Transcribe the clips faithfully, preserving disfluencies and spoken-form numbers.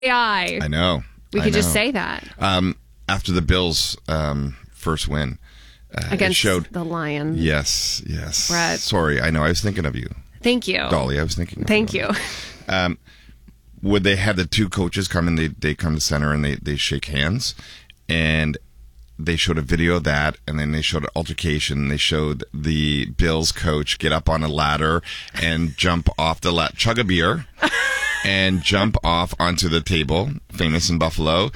I. I know. We I could know. just say that. Um, after the Bills' um, first win, uh, Against it showed the Lions. Yes, yes. Brett. Sorry, I know. I was thinking of you, Thank you. Dolly. I was thinking. Of Thank you. you. Um, would they have the two coaches come in? They they come to center and they they shake hands, and they showed a video of that, and then they showed an altercation. They showed the Bills coach get up on a ladder and jump off the ladder, chug a beer, and jump off onto the table, famous in Buffalo,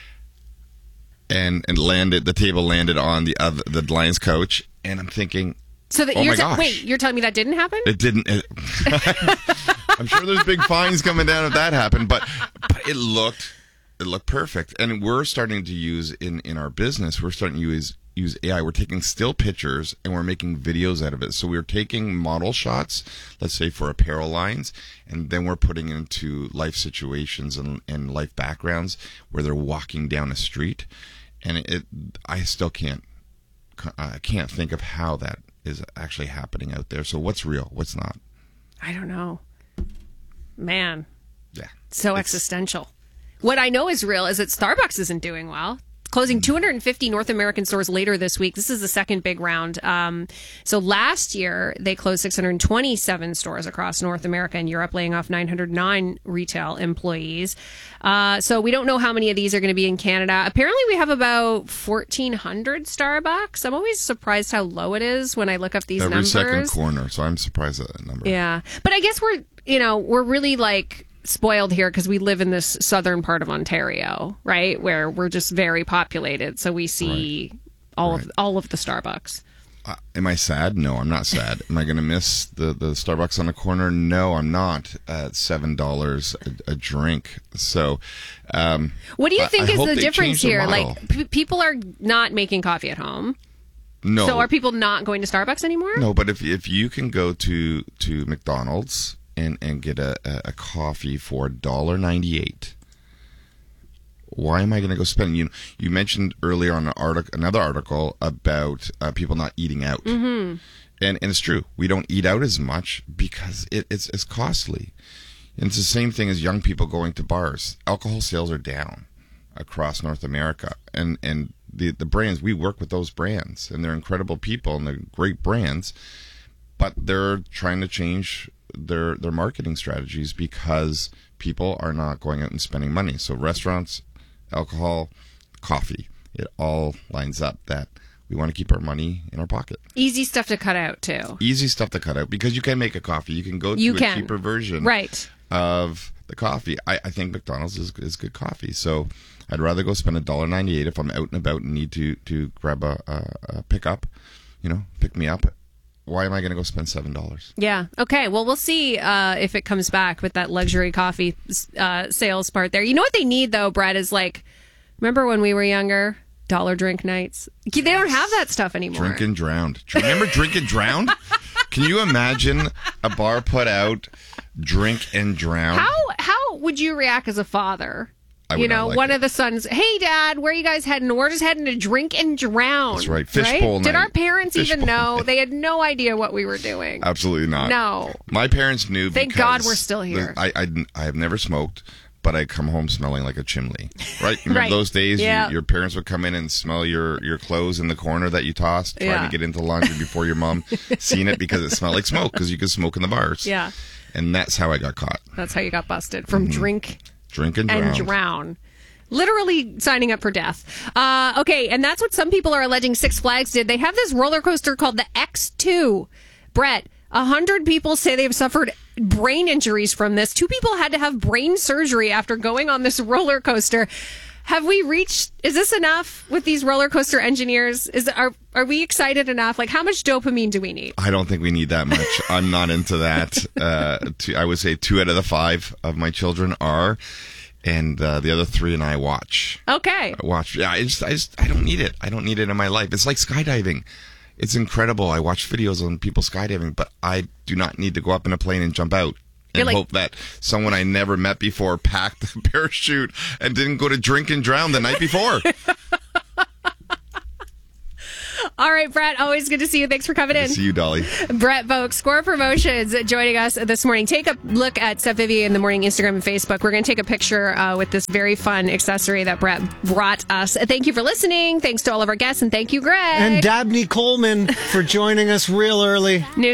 and and landed. The table landed on the other, the Lions coach, and I'm thinking, So that oh you're my te- gosh. wait, you're telling me that didn't happen? It didn't. It, I'm sure there's big fines coming down if that happened, but, but it looked it looked perfect. And we're starting to use in, in our business. We're starting to use use A I. We're taking still pictures and we're making videos out of it. So we're taking model shots, let's say for apparel lines, and then we're putting into life situations and, and life backgrounds where they're walking down a street, and it. I still can't. I can't think of how that is actually happening out there. So what's real? What's not? I don't know. Man, Yeah. so It's- existential. What I know is real is that Starbucks isn't doing well. Closing two hundred fifty North American stores later this week. This is the second big round. Um, so last year, they closed six hundred twenty-seven stores across North America and Europe, laying off nine hundred nine retail employees. Uh, so we don't know how many of these are going to be in Canada. Apparently, we have about fourteen hundred Starbucks. I'm always surprised how low it is when I look up these Every numbers. second corner. So I'm surprised at that number. Yeah. But I guess we're, you know, we're really like spoiled here because we live in this southern part of Ontario, right? Where we're just very populated. So we see Right. all Right. of all of the Starbucks. Uh, am I sad? No, I'm not sad. Am I going to miss the, the Starbucks on the corner? No, I'm not. At seven dollars a, a drink. So, um, What do you I- think I is hope the they difference change their here? model. Like, p- people are not making coffee at home. no. So are people not going to Starbucks anymore? No, but if if you can go to, to McDonald's and, and get a, a, a coffee for one dollar ninety-eight, why am I going to go spend? You you mentioned earlier on an article, another article about uh, people not eating out, mm-hmm. and and it's true. We don't eat out as much because it, it's it's costly. And it's the same thing as young people going to bars. Alcohol sales are down across North America, and and the the brands, we work with those brands, and they're incredible people and they're great brands, but they're trying to change their their marketing strategies because people are not going out and spending money. So restaurants, alcohol, coffee, it all lines up that we want to keep our money in our pocket. Easy stuff to cut out, too. Easy stuff to cut out because you can make a coffee. You can go to You a can. cheaper version Right. of the coffee. I, I think McDonald's is, is good coffee. So I'd rather go spend one dollar ninety-eight if I'm out and about and need to, to grab a, a, a pickup, you know, pick me up. Why am I going to go spend seven dollars? Yeah. Okay. Well, we'll see uh, if it comes back with that luxury coffee uh, sales part there. You know what they need, though, Brett, is like, remember when we were younger? Dollar drink nights. They don't have that stuff anymore. Drink and Drowned. Do you remember Drink and Drowned? Can you imagine a bar put out Drink and Drowned? How how would you react as a father? I You would know, not like one it. of the sons, hey, Dad, where are you guys heading? We're just heading to Drink and Drown. That's right. Fishbowl Did night. our parents even Fishbowl know? night. They had no idea what we were doing. Absolutely not. No. My parents knew. Thank because God we're still here. the- I, I, I have never smoked, but I come home smelling like a chimney. Right? Remember Right. those days? Yeah. You, your parents would come in and smell your, your clothes in the corner that you tossed, trying Yeah. to get into laundry before your mom seen it because it smelled like smoke because you could smoke in the bars. Yeah. And that's how I got caught. That's how you got busted from Drink Drink and and Drown. Drown. Literally signing up for death. Uh, okay, and that's what some people are alleging Six Flags did. They have this roller coaster called the X two. Brett, a hundred people say they've suffered brain injuries from this. Two people had to have brain surgery after going on this roller coaster. Have we reached? Is this enough with these roller coaster engineers? Is are are we excited enough? Like, how much dopamine do we need? I don't think we need that much. I'm not into that. Uh, two, I would say two out of the five of my children are, and uh, the other three and I watch. Okay. I watch. Yeah, I just, I just, I don't need it. I don't need it in my life. It's like skydiving. It's incredible. I watch videos on people skydiving, but I do not need to go up in a plane and jump out and You're like- hope that someone I never met before packed the parachute and didn't go to Drink and Drown the night before. All right, Brett, always good to see you. Thanks for coming Good in. to see you, Dolly. Brett Vogt, Score Promotions, joining us this morning. Take a look at Steph Vivier in the morning Instagram and Facebook. We're going to take a picture uh, with this very fun accessory that Brett brought us. Thank you for listening. Thanks to all of our guests, and thank you, Greg. And Dabney Coleman for joining us real early. News